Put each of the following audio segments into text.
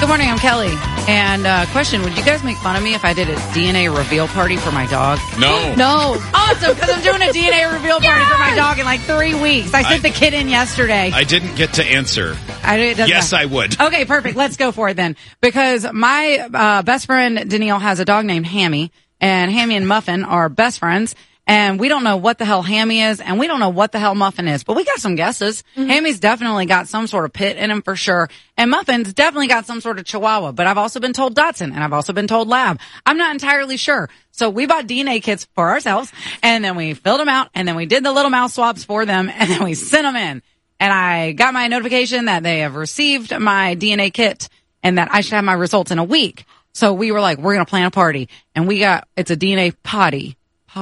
Good morning, I'm Kelly. And question, would you guys make fun of me if I did a DNA reveal party for my dog? No. No. Awesome, because I'm doing a DNA reveal party for my dog in like 3 weeks. I sent the kid in yesterday. I didn't get to answer. Yes, I would. Okay, perfect. Let's go for it then. Because my best friend, Danielle, has a dog named Hammy. And Hammy and Muffin are best friends. And we don't know what the hell Hammy is, and we don't know what the hell Muffin is. But we got some guesses. Mm-hmm. Hammy's definitely got some sort of pit in him for sure. And Muffin's definitely got some sort of Chihuahua. But I've also been told Dotson, and I've also been told Lab. I'm not entirely sure. So we bought DNA kits for ourselves, and then we filled them out, and then we did the little mouth swabs for them, and then we sent them in. And I got my notification that they have received my DNA kit and that I should have my results in a week. So we were like, we're going to plan a party. And it's a DNA party.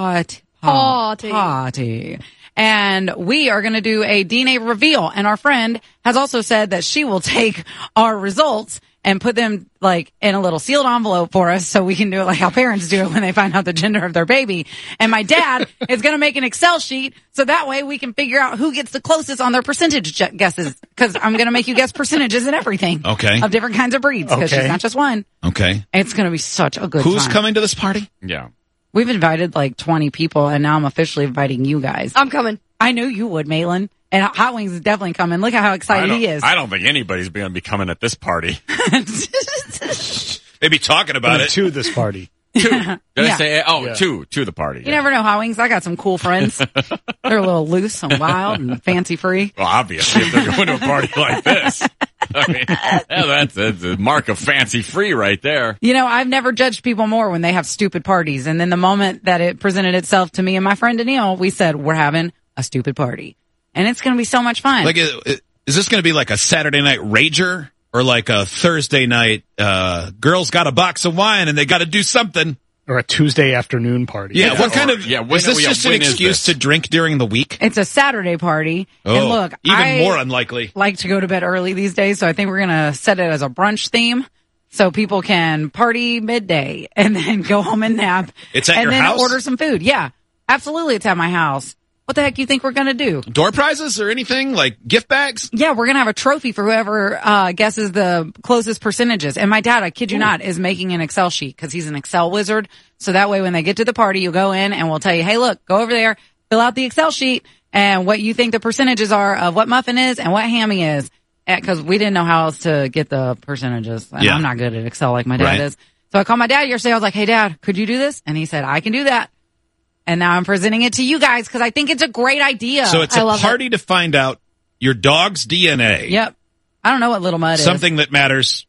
And we are going to do a DNA reveal. And our friend has also said that she will take our results and put them like in a little sealed envelope for us so we can do it like how parents do it when they find out the gender of their baby. And my dad is going to make an Excel sheet so that way we can figure out who gets the closest on their percentage guesses. Because I'm going to make you guess percentages and everything. Okay. Of different kinds of breeds. Because she's not just one. Okay. It's going to be such a good time. Who's coming to this party? Yeah. We've invited like 20 people, and now I'm officially inviting you guys. I'm coming. I knew you would, Malin. And Hot Wings is definitely coming. Look at how excited he is. I don't think anybody's going to be coming at this party. They'd be talking about it. To this party. Two. Did I say? Oh, Yeah. to the party. You never know, Hot Wings. I got some cool friends. They're a little loose and wild and fancy free. Well, obviously, if they're going to a party like this. I mean, that's a mark of fancy free right there. You know, I've never judged people more when they have stupid parties. And then the moment that it presented itself to me and my friend Danielle, we said, we're having a stupid party. And it's going to be so much fun. Like, is this going to be like a Saturday night rager or like a Thursday night, girls got a box of wine and they got to do something? Or a Tuesday afternoon party. Yeah, what kind of, when- is this just an excuse to drink during the week? It's a Saturday party. Oh, and look, even more unlikely. Like to go to bed early these days, so I think we're going to set it as a brunch theme so people can party midday and then go home and nap. It's at your and then house? order some food. Yeah, absolutely. It's at my house. What the heck you think we're going to do? Door prizes or anything? Like gift bags? Yeah, we're going to have a trophy for whoever guesses the closest percentages. And my dad, I kid you not, is making an Excel sheet because he's an Excel wizard. So that way when they get to the party, you'll go in and we'll tell you, hey, look, go over there, fill out the Excel sheet and what you think the percentages are of what Muffin is and what Hammy is. Because we didn't know how else to get the percentages. And Yeah. I'm not good at Excel like my dad Right. is. So I called my dad yesterday. I was like, hey, Dad, could you do this? And he said, I can do that. And now I'm presenting it to you guys because I think it's a great idea. So it's I a love party to find out your dog's DNA. Yep. I don't know what Little Mud is. Something that matters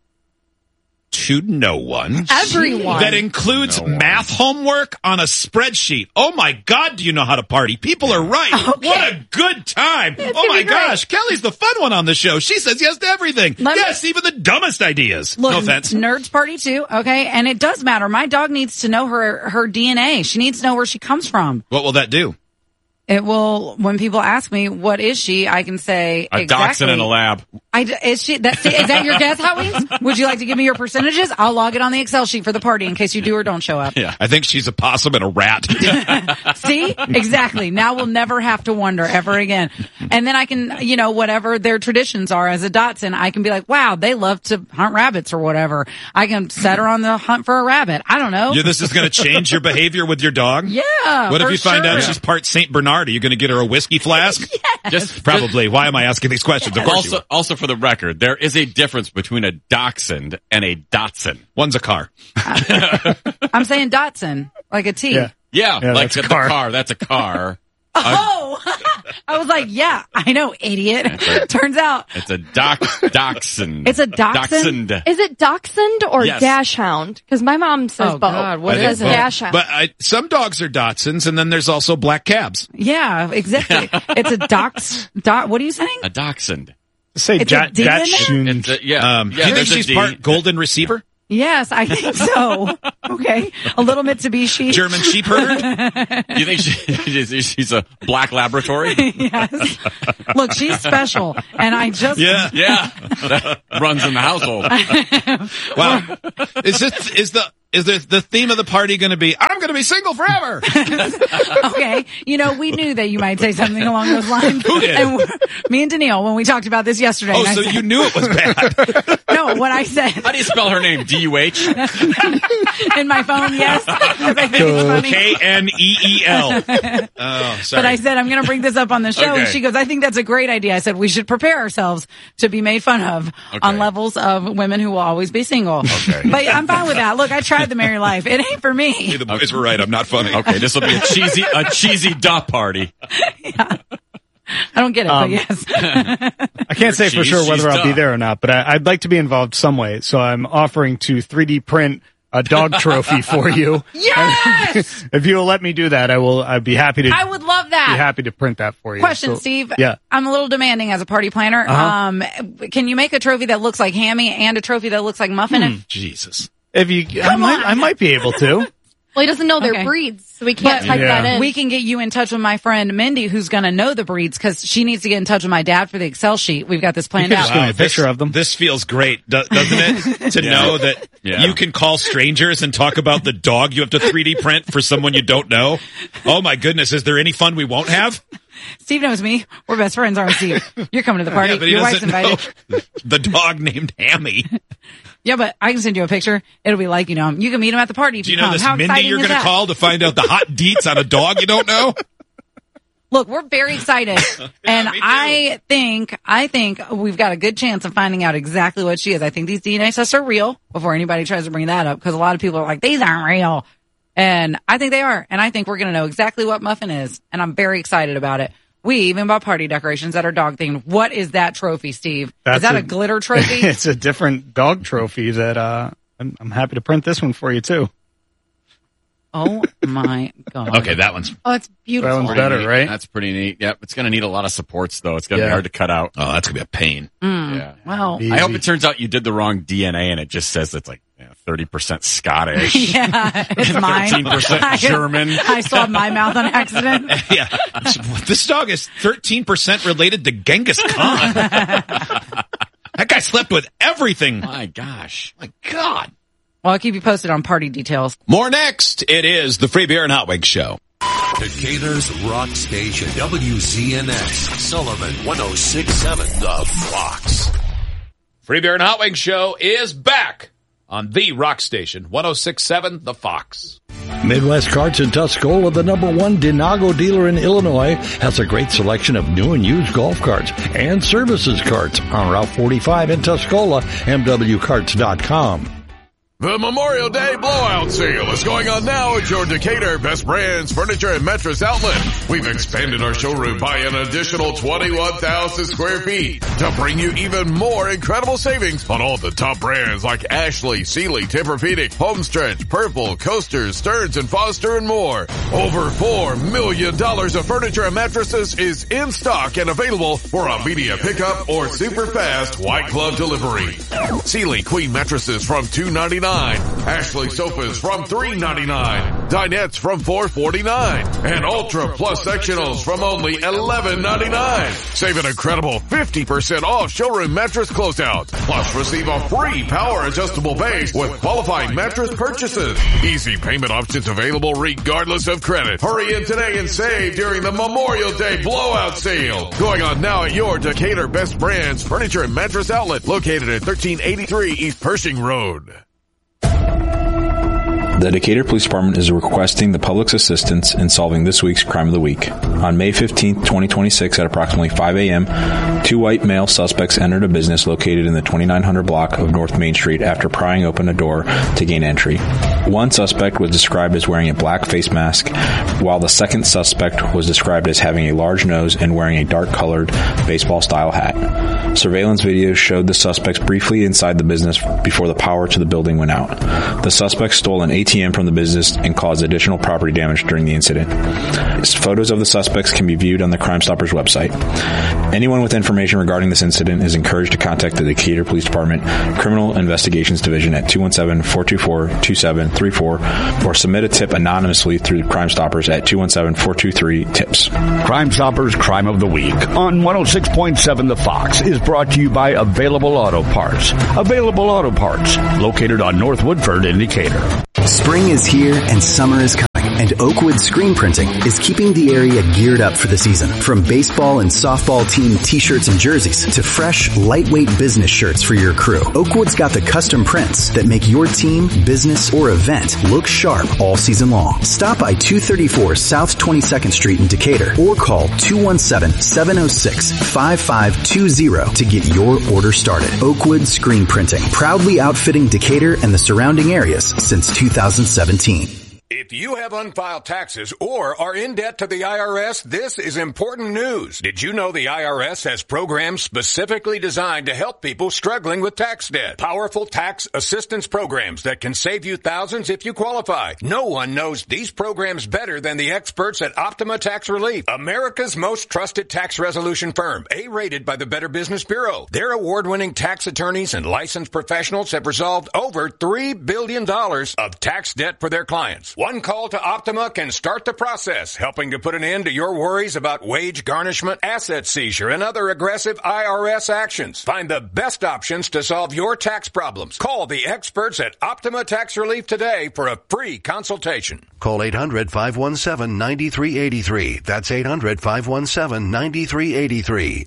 to no one. Everyone. That includes math homework on a spreadsheet. Oh my God, do you know how to party? People are right. Okay. What a good time. Oh my be great. gosh, Kelly's the fun one on the show. She says yes to everything. Yes, even the dumbest ideas. Look, no offense. Nerds party too, okay? And it does matter. My dog needs to know her DNA. She needs to know where she comes from. What will that do? It will, when people ask me, what is she, I can say A exactly. dachshund in a lab. Is that your guess, Hot Wings? Would you like to give me your percentages? I'll log it on the Excel sheet for the party in case you do or don't show up. Yeah. I think she's a possum and a rat. See? Exactly. Now we'll never have to wonder ever again. And then I can, whatever their traditions are as a Dotson, I can be like, wow, they love to hunt rabbits or whatever. I can set her on the hunt for a rabbit. I don't know. This is going to change your behavior with your dog? Yeah. What if for you find out sure. she's part St. Bernard? Are you going to get her a whiskey flask? Just Probably. Why am I asking these questions? Of course you will. Also for the record, there is a difference between a dachshund and a Dotson. One's a car. I'm saying Dotson, like a T. Yeah. Yeah, like that's a the car. car. That's a car. Oh, I was like, yeah, I know, idiot. Turns out It's a dachshund. It's a dachshund? Is it dachshund or Yes. dashhound? Because my mom says Oh, both. God, what It is says it? dashhound. But some dogs are Dachshunds, and then there's also black cabs. yeah, exactly. It's a what are you saying? A dachshund. Say It's a D in there? Dachshund. It's a, yeah. Yeah, yeah, do you think there's a she's D. part golden receiver? Yes, I think so. Okay. A little Mitsubishi. German sheep herder? You think she's a black laboratory? Yes. Look, she's special. And I just, Yeah. Yeah. That runs in the household. Wow. Is the theme of the party going to be, I'm going to be single forever? okay. We knew that you might say something along those lines. Who did? And me and Danielle, when we talked about this yesterday. Oh, and I so said, you knew it was bad. No, when I said How do you spell her name? D-U-H? in my phone, yes. 'Cause I think it's funny. Kneel. Oh, sorry. But I said, I'm going to bring this up on the show. Okay. And she goes, I think that's a great idea. I said, we should prepare ourselves to be made fun of on levels of women who will always be single. Okay. But I'm fine with that. Look, I tried the married life. It ain't for me. The boys were right. I'm not funny. Okay, this will be a cheesy duh party. I don't get it, but yes. I can't say for sure whether she's I'll be done. there or not, but I'd like to be involved some way. So I'm offering to 3D print a dog trophy for you. Yes! If you'll let me do that, I'd be happy to. I would love Be that. happy to print that for you. Question, So, Steve. Yeah. I'm a little demanding as a party planner. Can you make a trophy that looks like Hammy and a trophy that looks like Muffin? Jesus. If you, I might be able to. Well, he doesn't know their Okay. breeds, so we can't But- type Yeah. that in. We can get you in touch with my friend Mindy, who's going to know the breeds, because she needs to get in touch with my dad for the Excel sheet. We've got this planned You could out. just give me a picture of them. This feels great, doesn't it? To know that Yeah. you can call strangers and talk about the dog you have to 3D print for someone you don't know. Oh my goodness, is there any fun we won't have? Steve knows me. We're best friends, aren't we, Steve? You're coming to the party. Yeah, but he Your wife's doesn't know invited. the dog named Hammy. Yeah, but I can send you a picture. It'll be like, you know, you can meet him at the party. If Do you know come. this How Mindy exciting you're is going to that? call to find out the hot deets on a dog you don't know? Look, we're very excited. And me too. I think we've got a good chance of finding out exactly what she is. I think these DNA tests are real before anybody tries to bring that up, because a lot of people are like, these aren't real. And I think they are. And I think we're going to know exactly what Muffin is. And I'm very excited about it. We even bought party decorations that are dog themed. What is that trophy, Steve? Is That's that a glitter trophy? It's a different dog trophy that I'm happy to print this one for you too. Oh my God. Okay, that one's Oh, it's beautiful. That one's better, neat. right? That's pretty neat. Yep, it's going to need a lot of supports, though. It's going to be Yeah. hard to cut out. Oh, that's going to be a pain. Yeah. Wow. Easy. I hope it turns out you did the wrong DNA and it just says it's like 30% Scottish. Yeah, it's mine. 13% German. I swabbed my mouth on accident. Yeah. This dog is 13% related to Genghis Khan. That guy slept with everything. My gosh. My God. Well, I'll keep you posted on party details. More next. It is the Free Beer and Hot Wings Show. Decatur's Rock Station, WZNX, Sullivan 106.7 The Fox. Free Beer and Hot Wings Show is back on the Rock Station, 106.7 The Fox. Midwest Carts in Tuscola, the #1 Denago dealer in Illinois, has a great selection of new and used golf carts and services carts on Route 45 in Tuscola, MWCarts.com. The Memorial Day Blowout Sale is going on now at your Decatur Best Brands Furniture and Mattress Outlet. We've expanded our showroom by an additional 21,000 square feet to bring you even more incredible savings on all the top brands like Ashley, Sealy, Tempur-Pedic, Homestretch, Purple, Coasters, Stearns & Foster, and more. Over $4 million of furniture and mattresses is in stock and available for immediate pickup or super fast white glove delivery. Sealy Queen mattresses from $299. Ashley sofas from $399. Dinettes from $449. And Ultra Plus sectionals from only $11.99. Save an incredible 50% off showroom mattress closeouts. Plus receive a free power adjustable base with qualifying mattress purchases. Easy payment options available regardless of credit. Hurry in today and save during the Memorial Day Blowout Sale. Going on now at your Decatur Best Brands Furniture and Mattress Outlet located at 1383 East Pershing Road. The Decatur Police Department is requesting the public's assistance in solving this week's Crime of the Week. On May 15, 2026 at approximately 5 a.m., two white male suspects entered a business located in the 2900 block of North Main Street after prying open a door to gain entry. One suspect was described as wearing a black face mask, while the second suspect was described as having a large nose and wearing a dark-colored baseball-style hat. Surveillance video showed the suspects briefly inside the business before the power to the building went out. The suspects stole an ATM from the business and caused additional property damage during the incident. Photos of the suspects can be viewed on the Crime Stoppers website. Anyone with information regarding this incident is encouraged to contact the Decatur Police Department Criminal Investigations Division at 217-424-2734 or submit a tip anonymously through Crime Stoppers at 217-423-TIPS. Crime Stoppers Crime of the Week on 106.7 The Fox is brought to you by Available Auto Parts. Available Auto Parts, located on North Woodford in Decatur. Spring is here and summer is coming. And Oakwood Screen Printing is keeping the area geared up for the season. From baseball and softball team t-shirts and jerseys to fresh, lightweight business shirts for your crew, Oakwood's got the custom prints that make your team, business, or event look sharp all season long. Stop by 234 South 22nd Street in Decatur or call 217-706-5520 to get your order started. Oakwood Screen Printing, proudly outfitting Decatur and the surrounding areas since 2017. If you have unfiled taxes or are in debt to the IRS, this is important news. Did you know the IRS has programs specifically designed to help people struggling with tax debt? Powerful tax assistance programs that can save you thousands if you qualify. No one knows these programs better than the experts at Optima Tax Relief, America's most trusted tax resolution firm, A-rated by the Better Business Bureau. Their award-winning tax attorneys and licensed professionals have resolved over $3 billion of tax debt for their clients. One call to Optima can start the process, helping to put an end to your worries about wage garnishment, asset seizure, and other aggressive IRS actions. Find the best options to solve your tax problems. Call the experts at Optima Tax Relief today for a free consultation. Call 800-517-9383. That's 800-517-9383.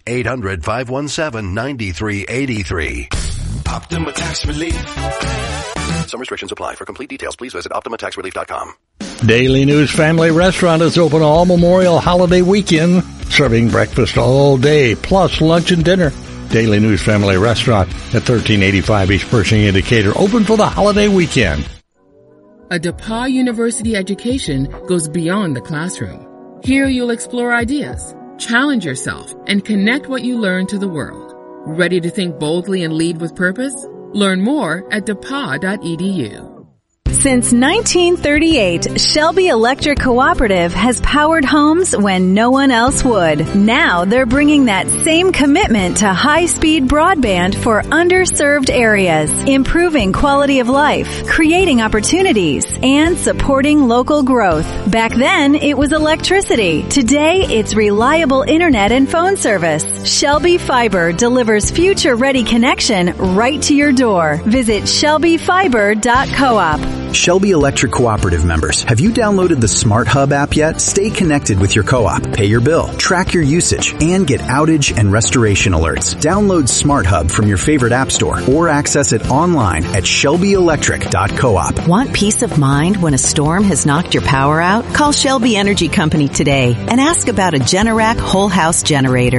800-517-9383. Optima Tax Relief. Some restrictions apply. For complete details, please visit OptimaTaxRelief.com. Daily News Family Restaurant is open all Memorial Holiday weekend, serving breakfast all day, plus lunch and dinner. Daily News Family Restaurant at 1385 East Pershing in Decatur, open for the holiday weekend. A DePauw University education goes beyond the classroom. Here you'll explore ideas, challenge yourself, and connect what you learn to the world. Ready to think boldly and lead with purpose? Learn more at depaw.edu. Since 1938, Shelby Electric Cooperative has powered homes when no one else would. Now they're bringing that same commitment to high-speed broadband for underserved areas, improving quality of life, creating opportunities, and supporting local growth. Back then, it was electricity. Today, it's reliable internet and phone service. Shelby Fiber delivers future-ready connection right to your door. Visit shelbyfiber.coop. Shelby Electric Cooperative members, have you downloaded the Smart Hub app yet? Stay connected with your co-op, pay your bill, track your usage, and get outage and restoration alerts. Download Smart Hub from your favorite app store or access it online at shelbyelectric.coop. Want peace of mind when a storm has knocked your power out? Call Shelby Energy Company today and ask about a Generac whole house generator.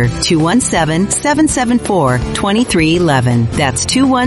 217-774-2311. That's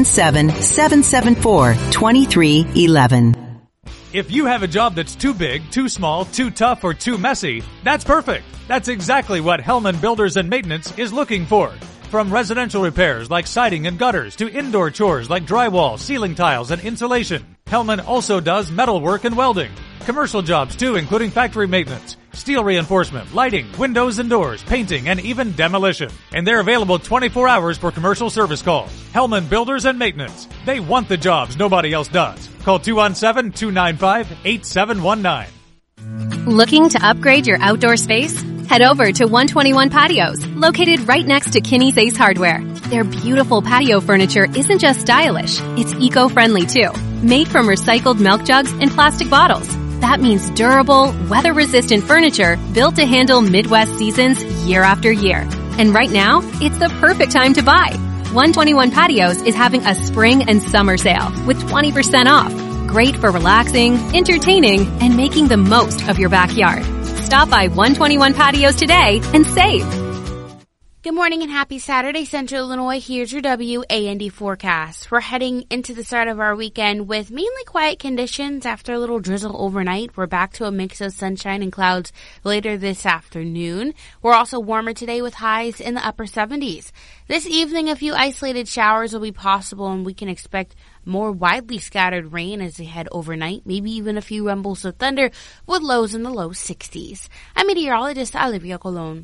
217-774-2311. If you have a job that's too big, too small, too tough, or too messy, that's perfect. That's exactly what Hellman Builders and Maintenance is looking for. From residential repairs like siding and gutters to indoor chores like drywall, ceiling tiles, and insulation, Hellman also does metal work and welding. Commercial jobs too, including factory maintenance, steel reinforcement, lighting, windows and doors, painting, and even demolition. And they're available 24 hours for commercial service calls. Hellman Builders and Maintenance. They want the jobs nobody else does. Call 217-295-8719. Looking to upgrade your outdoor space? Head over to 121 Patios, located right next to Kinney's Ace Hardware. Their beautiful patio furniture isn't just stylish, it's eco-friendly too. Made from recycled milk jugs and plastic bottles. That means durable, weather-resistant furniture built to handle Midwest seasons year after year. And right now, it's the perfect time to buy. 121 Patios is having a spring and summer sale with 20% off. Great for relaxing, entertaining, and making the most of your backyard. Stop by 121 Patios today and save. Good morning and happy Saturday, Central Illinois. Here's your WAND forecast. We're heading into the start of our weekend with mainly quiet conditions after a little drizzle overnight. We're back to a mix of sunshine and clouds later this afternoon. We're also warmer today with highs in the upper 70s. This evening, a few isolated showers will be possible, and we can expect more widely scattered rain as they head overnight, maybe even a few rumbles of thunder with lows in the low 60s. I'm meteorologist Olivia Colon.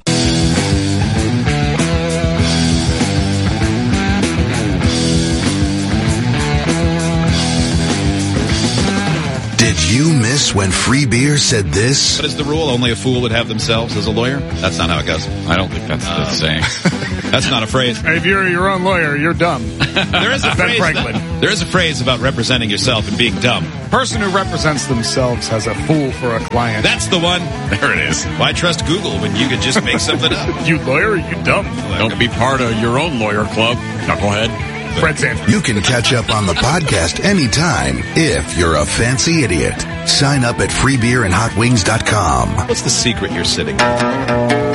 Did you miss when Free Beer said this? What is the rule? Only a fool would have themselves as a lawyer? That's not how it goes. I don't think that's the saying. That's not a phrase. If you're your own lawyer, you're dumb. There is a Ben phrase. Franklin. There is a phrase about representing yourself and being dumb. Person who represents themselves has a fool for a client. That's the one. There it is. Why trust Google when you could just make something up? You lawyer, you dumb. Don't be part of your own lawyer club, knucklehead. Fred Sanford. You can catch up on the podcast anytime if you're a fancy idiot. Sign up at freebeerandhotwings.com. What's the secret you're sitting on?